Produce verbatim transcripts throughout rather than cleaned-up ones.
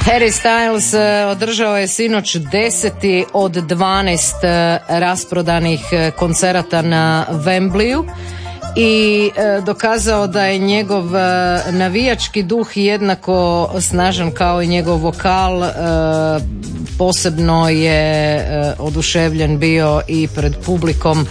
Harry Styles održao je sinoć deseti od dvanaest rasprodanih koncerata na Wembleyu i dokazao da je njegov navijački duh jednako snažan kao i njegov vokal. Posebno je oduševljen bio i pred publikom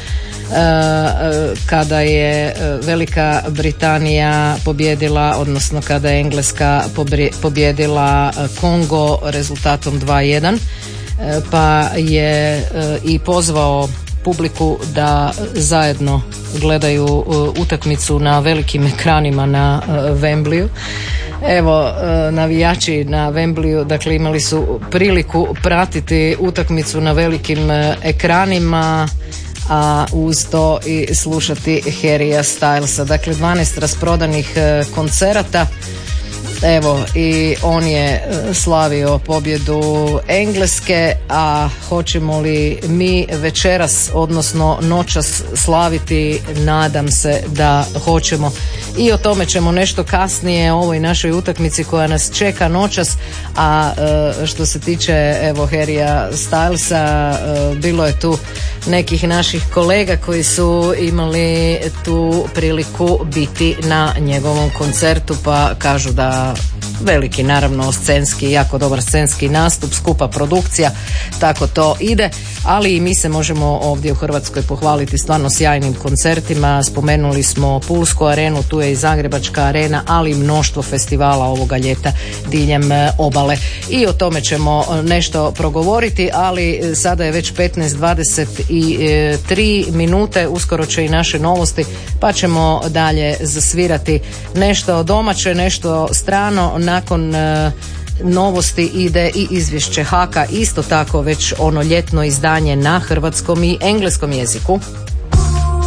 kada je Velika Britanija pobjedila, odnosno kada je Engleska pobjedila Kongo rezultatom dva jedan, pa je i pozvao publiku da zajedno gledaju utakmicu na velikim ekranima na Wembleyu. Evo, navijači na Wembleyu, dakle, imali su priliku pratiti utakmicu na velikim ekranima, a uz to i slušati Harrya Stylesa. Dakle, dvanaest rasprodanih koncerata. Evo, i on je slavio pobjedu Engleske, a hoćemo li mi večeras, odnosno noćas slaviti? Nadam se da hoćemo. I o tome ćemo nešto kasnije o ovoj našoj utakmici koja nas čeka noćas. A što se tiče evo Harrya Stylesa, bilo je tu nekih naših kolega koji su imali tu priliku biti na njegovom koncertu, pa kažu da veliki, naravno, scenski, jako dobar scenski nastup, skupa produkcija, tako to ide, ali i mi se možemo ovdje u Hrvatskoj pohvaliti stvarno sjajnim koncertima. Spomenuli smo Pulsku arenu, tu je i Zagrebačka arena, ali i mnoštvo festivala ovoga ljeta diljem obale. I o tome ćemo nešto progovoriti, ali sada je već petnaest dvadeset tri minute, uskoro će i naše novosti, pa ćemo dalje zasvirati nešto domaće, nešto strano. Nakon e, novosti ide i izvješće Haka, isto tako već ono ljetno izdanje na hrvatskom i engleskom jeziku.